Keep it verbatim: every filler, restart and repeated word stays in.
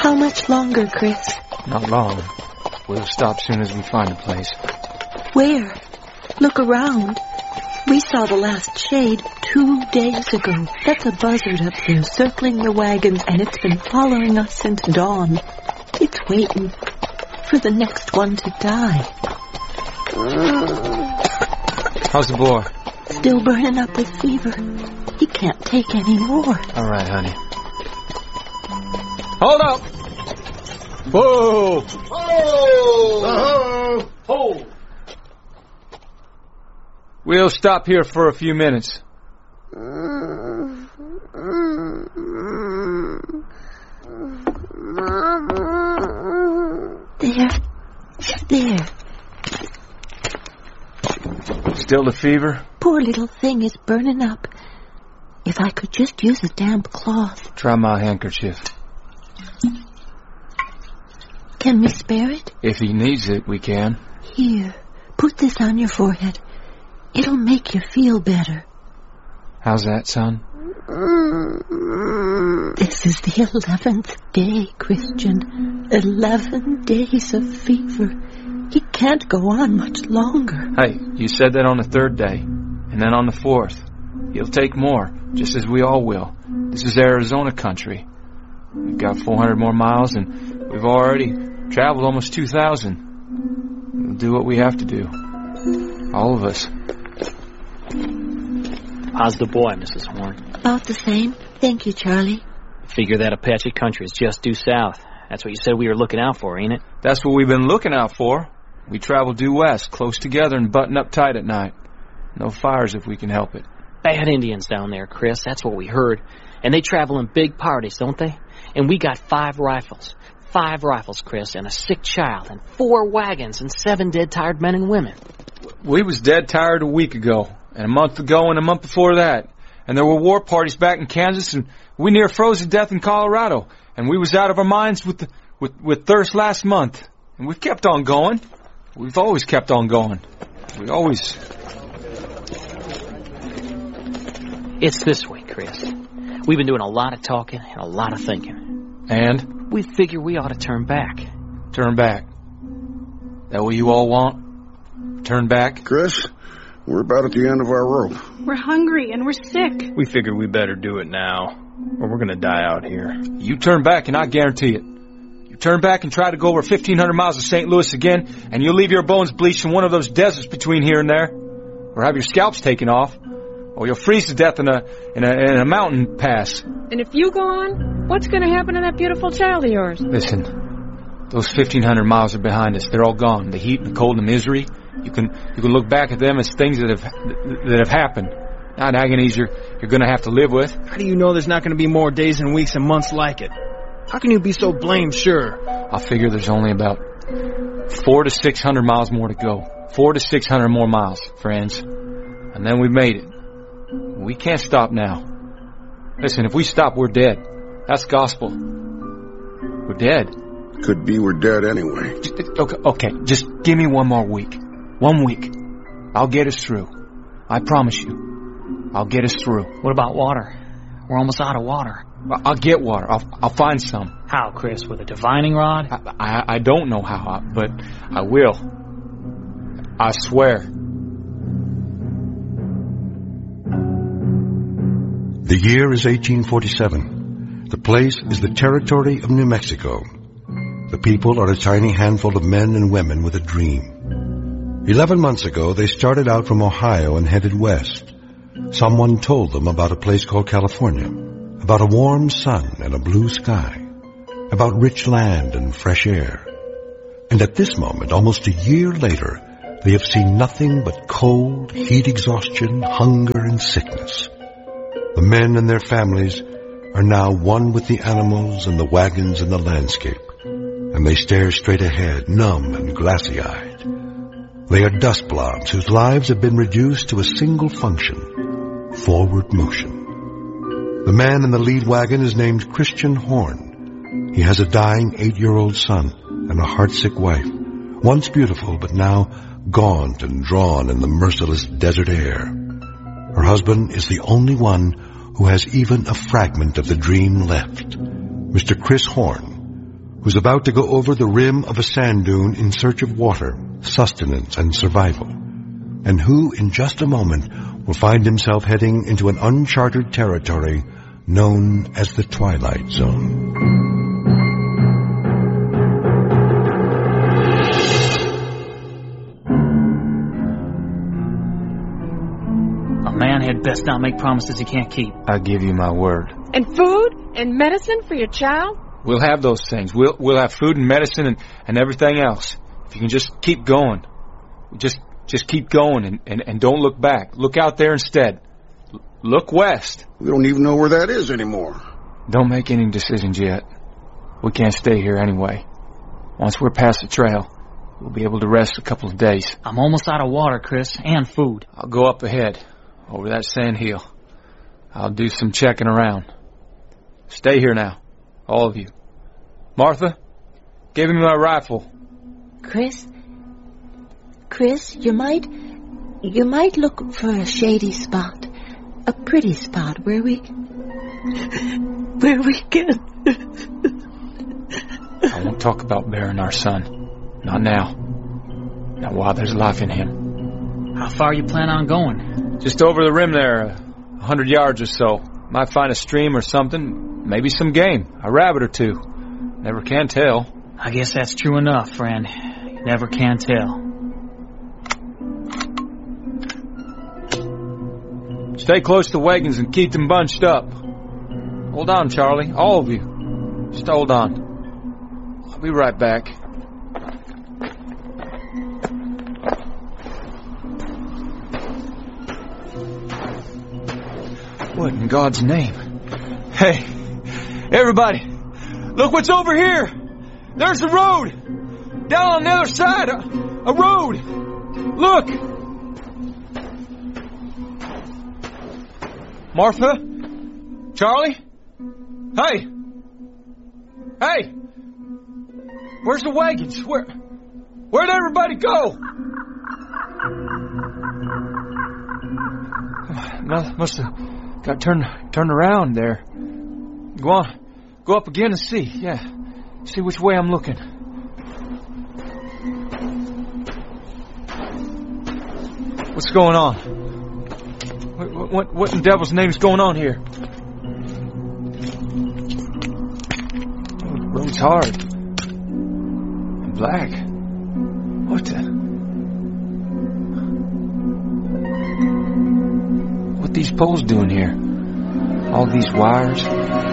How much longer, Chris? Not long. We'll stop soon as we find a place. Where? Look around. We saw the last shade two days ago. That's a buzzard up there circling the wagons, and it's been following us since dawn. It's waiting for the next one to die. How's the boy? Still burning up with fever. He can't take any more. All right, honey. Hold up! Whoa! Whoa! Hold! We'll stop here for a few minutes. There. There. Still the fever? Poor little thing is burning up. If I could just use a damp cloth. Try my handkerchief. Can we spare it? If he needs it, we can. Here, put this on your forehead. It'll make you feel better. How's that, son? This is the eleventh day, Christian. Eleven days of fever. He can't go on much longer. Hey, you said that on the third day, and then on the fourth. He'll take more, just as we all will. This is Arizona country. We've got four hundred more miles, and we've already traveled almost two thousand. We'll do what we have to do. All of us. How's the boy, Missus Horn? About the same. Thank you, Charlie. Figure that Apache country is just due south. That's what you said we were looking out for, ain't it? That's what we've been looking out for. We travel due west, close together and button up tight at night. No fires if we can help it. Bad Indians down there, Chris. That's what we heard. And they travel in big parties, don't they? And we got five rifles. Five rifles, Chris, and a sick child, and four wagons, and seven dead, tired men and women. We was dead tired a week ago, and a month ago, and a month before that. And there were war parties back in Kansas, and we near froze to death in Colorado. And we was out of our minds with, the, with with thirst last month. And we've kept on going. We've always kept on going. We always... It's this way, Chris. We've been doing a lot of talking and a lot of thinking. And? We figure we ought to turn back. Turn back? That what you all want? Turn back? Chris, we're about at the end of our rope. We're hungry and we're sick. We figured we better do it now, or we're going to die out here. You turn back and I guarantee it. You turn back and try to go over fifteen hundred miles of Saint Louis again, and you'll leave your bones bleached in one of those deserts between here and there. Or have your scalps taken off. Or you'll freeze to death in a, in a, in a mountain pass. And if you go on, what's going to happen to that beautiful child of yours? Listen, those fifteen hundred miles are behind us. They're all gone. The heat, the cold, the misery. You can you can look back at them as things that have that have happened, not agonies you're you're going to have to live with. How do you know there's not going to be more days and weeks and months like it? How can you be so blamed sure? I figure there's only about four to six hundred miles more to go. Four to six hundred more miles, friends, and then we've made it. We can't stop now. Listen, if we stop, we're dead. That's gospel. We're dead. Could be we're dead anyway. Just, okay, okay, just give me one more week. One week. I'll get us through. I promise you. I'll get us through. What about water? We're almost out of water. I'll get water. I'll, I'll find some. How, Chris? With a divining rod? I, I, I don't know how, but I will. I swear. The year is eighteen forty-seven. The place is the territory of New Mexico. The people are a tiny handful of men and women with a dream. Eleven months ago, they started out from Ohio and headed west. Someone told them about a place called California, about a warm sun and a blue sky, about rich land and fresh air. And at this moment, almost a year later, they have seen nothing but cold, heat exhaustion, hunger, and sickness. The men and their families are now one with the animals and the wagons and the landscape, and they stare straight ahead, numb and glassy-eyed. They are dust blobs whose lives have been reduced to a single function, forward motion. The man in the lead wagon is named Christian Horn. He has a dying eight-year-old son and a heartsick wife, once beautiful but now gaunt and drawn in the merciless desert air. Her husband is the only one who has even a fragment of the dream left, Mister Chris Horn, who's about to go over the rim of a sand dune in search of water, sustenance, and survival, and who, in just a moment, will find himself heading into an uncharted territory known as the Twilight Zone. A man had best not make promises he can't keep. I give you my word. And food and medicine for your child? We'll have those things. We'll we'll have food and medicine and, and everything else. If you can just keep going. Just just keep going and, and, and don't look back. Look out there instead. L- look west. We don't even know where that is anymore. Don't make any decisions yet. We can't stay here anyway. Once we're past the trail, we'll be able to rest a couple of days. I'm almost out of water, Chris, and food. I'll go up ahead, over that sand hill. I'll do some checking around. Stay here now, all of you. Martha, give me my rifle. Chris? Chris, you might... You might look for a shady spot. A pretty spot where we... Where we can... I won't talk about burying our son. Not now. Not while there's life in him. How far you plan on going? Just over the rim there, a hundred yards or so. Might find a stream or something. Maybe some game. A rabbit or two. Never can tell. I guess that's true enough, friend. You never can tell. Stay close to the wagons and keep them bunched up. Hold on, Charlie. All of you. Just hold on. I'll be right back. What in God's name? Hey, everybody, look what's over here. There's the road. Down on the other side, a, a road. Look. Martha? Charlie? Hey. Hey. Where's the wagons? Where, where'd everybody go? Must have got turned turned around there. Go on, go up again and see. Yeah, see which way I'm looking. What's going on? What, what, what in devil's name is going on here? Oh, the road's hard and black. What the? What these poles doing here? All these wires.